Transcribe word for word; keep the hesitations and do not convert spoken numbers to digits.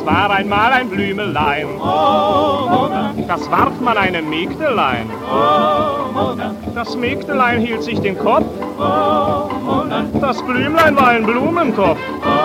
war einmal ein Blümelein. Oh, Mutter, Das warf man einem Mägdelein. oh, Mutter, Das Mägdelein hielt sich den Kopf. oh, Mutter, Das Blümlein war ein Blumentopf. oh,